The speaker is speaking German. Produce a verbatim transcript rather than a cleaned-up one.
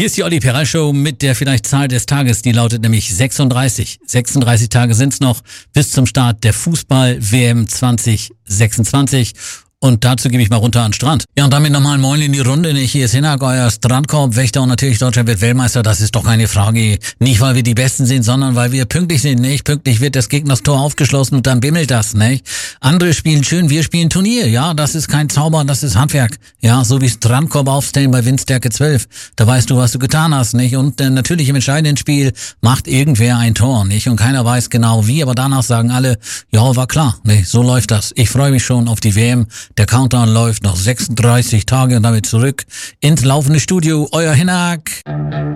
Hier ist die Olli Perel Show mit der vielleicht Zahl des Tages, die lautet nämlich sechsunddreißig. sechsunddreißig Tage sind's noch bis zum Start der Fußball-W M zwanzig sechsundzwanzig. Und dazu gebe ich mal runter an den Strand. Ja, und damit nochmal ein Moin in die Runde. Nicht? Hier ist Hinak, euer Strandkorb-Wächter, und natürlich Deutschland wird Weltmeister. Das ist doch keine Frage. Nicht, weil wir die Besten sind, sondern weil wir pünktlich sind. Nicht? Pünktlich wird des Gegners Tor aufgeschlossen und dann bimmelt das. Nicht? Andere spielen schön, wir spielen Turnier. Ja, das ist kein Zauber, das ist Handwerk. Ja, so wie Strandkorb aufstellen bei Windstärke zwölf. Da weißt du, was du getan hast. Nicht? Und äh, natürlich im entscheidenden Spiel macht irgendwer ein Tor. Nicht? Und keiner weiß genau wie, aber danach sagen alle, ja, war klar. Nicht? So läuft das. Ich freue mich schon auf die W M. Der Countdown läuft noch sechsunddreißig Tage und damit zurück ins laufende Studio. Euer Hinak.